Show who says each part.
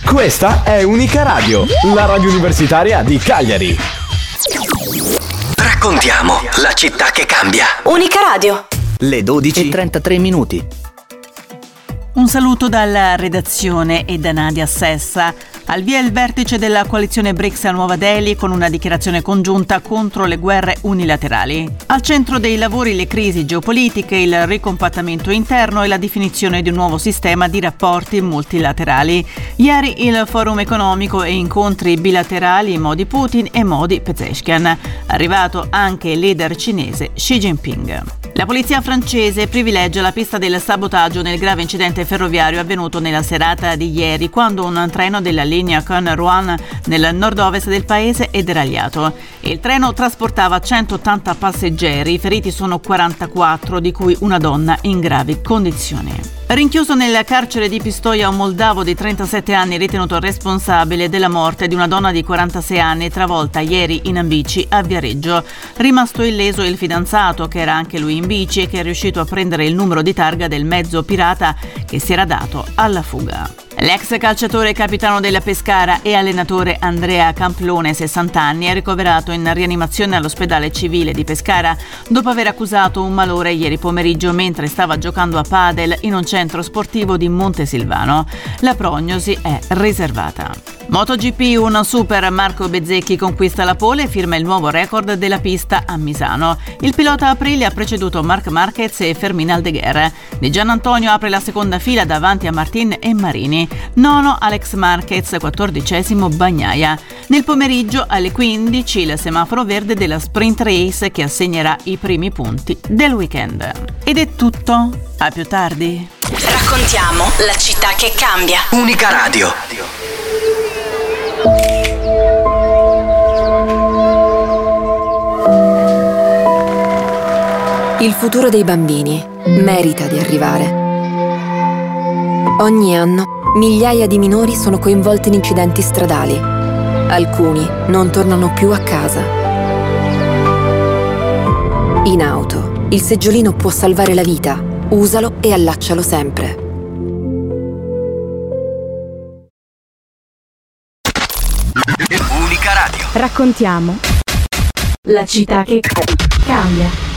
Speaker 1: Questa è Unica Radio, la radio universitaria di Cagliari.
Speaker 2: Raccontiamo la città che cambia.
Speaker 3: Unica Radio.
Speaker 2: Le 12:33.
Speaker 4: Un saluto dalla redazione e da Nadia Sessa. Al via il vertice della coalizione BRICS a Nuova Delhi con una dichiarazione congiunta contro le guerre unilaterali. Al centro dei lavori le crisi geopolitiche, il ricompattamento interno e la definizione di un nuovo sistema di rapporti multilaterali. Ieri il forum economico e incontri bilaterali modi Putin e modi Pezeshkian. Arrivato anche il leader cinese Xi Jinping. La polizia francese privilegia la pista del sabotaggio nel grave incidente ferroviario avvenuto nella serata di ieri, quando un treno della linea Caen-Rouen nel nord-ovest del paese è deragliato. Il treno trasportava 180 passeggeri, i feriti sono 44, di cui una donna in gravi condizioni. Rinchiuso nel carcere di Pistoia un moldavo di 37 anni ritenuto responsabile della morte di una donna di 46 anni travolta ieri in bici a Viareggio. Rimasto illeso il fidanzato, che era anche lui in bici e che è riuscito a prendere il numero di targa del mezzo pirata che si era dato alla fuga. L'ex calciatore capitano della Pescara e allenatore Andrea Camplone, 60 anni, è ricoverato in rianimazione all'ospedale civile di Pescara dopo aver accusato un malore ieri pomeriggio mentre stava giocando a padel in un centro sportivo di Montesilvano. La prognosi è riservata. MotoGP, un super Marco Bezzecchi conquista la pole e firma il nuovo record della pista a Misano. Il pilota Aprilia ha preceduto Marc Marquez e Fermin Aldeguer. Di Gianantonio apre la seconda fila davanti a Martin e Marini. Nono Alex Marquez, 14° Bagnaia. Nel pomeriggio alle 15 il semaforo verde della sprint race che assegnerà i primi punti del weekend. Ed è tutto, a più tardi.
Speaker 3: Raccontiamo la città che cambia.
Speaker 2: Unica Radio.
Speaker 5: Il futuro dei bambini merita di arrivare. Ogni anno migliaia di minori sono coinvolti in incidenti stradali. Alcuni non tornano più a casa. In auto, il seggiolino può salvare la vita. Usalo e allaccialo sempre.
Speaker 2: Unica Radio.
Speaker 6: Raccontiamo la città che cambia.